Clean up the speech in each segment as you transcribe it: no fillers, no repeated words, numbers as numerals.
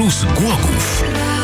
Plus Głogów.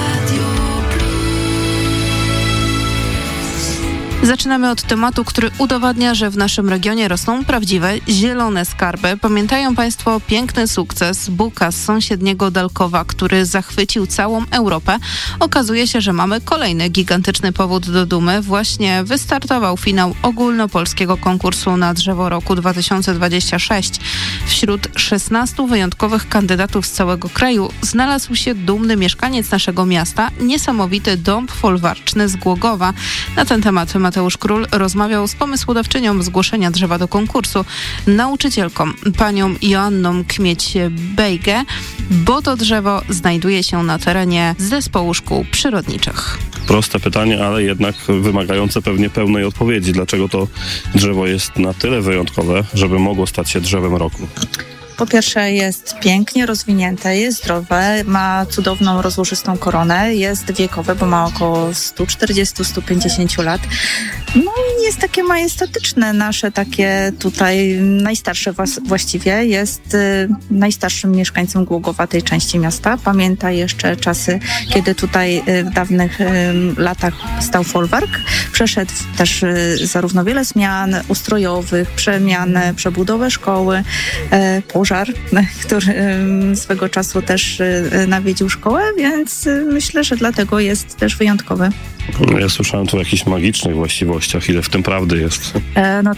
Zaczynamy od tematu, który udowadnia, że w naszym regionie rosną prawdziwe zielone skarby. Pamiętają Państwo piękny sukces Buka z sąsiedniego Dalkowa, który zachwycił całą Europę? Okazuje się, że mamy kolejny gigantyczny powód do dumy. Właśnie wystartował finał ogólnopolskiego konkursu na drzewo roku 2026. Wśród 16 wyjątkowych kandydatów z całego kraju znalazł się dumny mieszkaniec naszego miasta, niesamowity dąb folwarczny z Głogowa. Na ten temat Mateusz Król rozmawiał z pomysłodawczynią zgłoszenia drzewa do konkursu, nauczycielką panią Joanną Kmieć-Bejgę, bo to drzewo znajduje się na terenie Zespołu Szkół Przyrodniczych. Proste pytanie, ale jednak wymagające pewnie pełnej odpowiedzi. Dlaczego to drzewo jest na tyle wyjątkowe, żeby mogło stać się drzewem roku? Po pierwsze jest pięknie rozwinięte, jest zdrowe, ma cudowną, rozłożystą koronę, jest wiekowe, bo ma około 140-150 lat. No i jest takie majestatyczne, nasze takie tutaj najstarsze właściwie. Jest najstarszym mieszkańcem Głogowa, tej części miasta. Pamięta jeszcze czasy, kiedy tutaj w dawnych latach stał folwark. Przeszedł też zarówno wiele zmian ustrojowych, przemianę, przebudowę szkoły, pożar, który swego czasu też nawiedził szkołę, więc myślę, że dlatego jest też wyjątkowy. Ja słyszałem tu o jakichś magicznych właściwościach. Ile w tym prawdy jest? No